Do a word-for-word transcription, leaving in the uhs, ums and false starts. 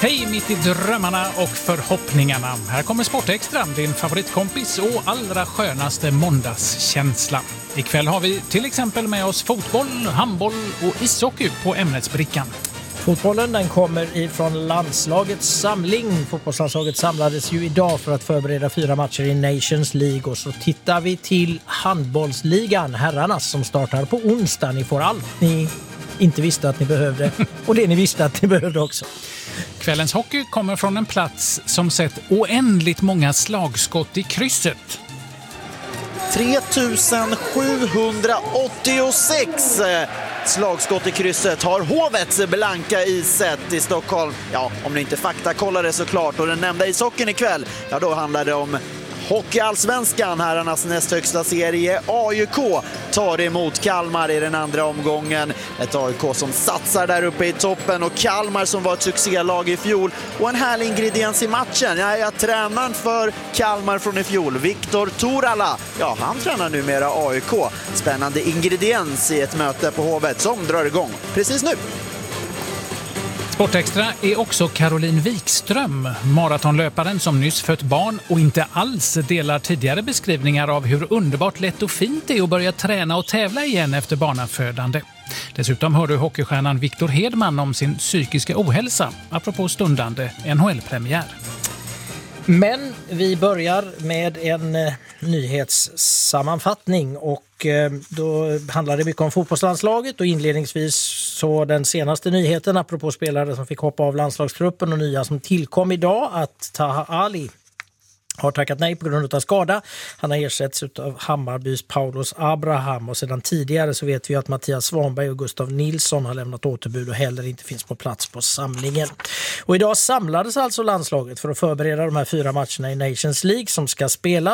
Hej mitt i drömmarna och förhoppningarna. Här kommer Sportextra, din favoritkompis och allra skönaste måndagskänsla. Ikväll har vi till exempel med oss fotboll, handboll och ishockey på ämnesbrickan. Fotbollen den kommer ifrån landslagets samling. Fotbollslandslaget samlades ju idag för att förbereda fyra matcher i Nations League. Och så tittar vi till handbollsligan, herrarnas, som startar på onsdag. Ni får allt ni inte visste att ni behövde och det ni visste att ni behövde också. Kvällens hockey kommer från en plats som sett oändligt många slagskott i krysset. tre tusen sjuhundraåttiosex slagskott i krysset har Hovets blanka iset i Stockholm. Ja, om ni inte faktakollar det såklart. Och den nämnda ishockeyn ikväll, ja då handlar det om Hockeyallsvenskan, herrarnas näst högsta serie. A I K tar emot Kalmar i den andra omgången. Ett A I K som satsar där uppe i toppen och Kalmar som var ett succélag i fjol. Och en härlig ingrediens i matchen. Ja, jag tränaren för Kalmar från i fjol, Viktor Torala. Ja, han tränar numera A I K. Spännande ingrediens i ett möte på Hovet som drar igång precis nu. Sportextra är också Caroline Wikström, maratonlöparen som nyss fött barn och inte alls delar tidigare beskrivningar av hur underbart lätt och fint det är att börja träna och tävla igen efter barnafödande. Dessutom hör du hockeystjärnan Victor Hedman om sin psykiska ohälsa, apropå stundande N H L-premiär. Men vi börjar med en eh, nyhetssammanfattning och eh, då handlar det mycket om fotbollslandslaget och inledningsvis så den senaste nyheten apropå spelare som fick hoppa av landslagstruppen och nya som tillkom idag att Taha Ali har tackat nej på grund av skada. Han har ersatts av Hammarbys Paulos Abraham och sedan tidigare så vet vi att Mattias Svanberg och Gustav Nilsson har lämnat återbud och heller inte finns på plats på samlingen. Och idag samlades alltså landslaget för att förbereda de här fyra matcherna i Nations League som ska spelas.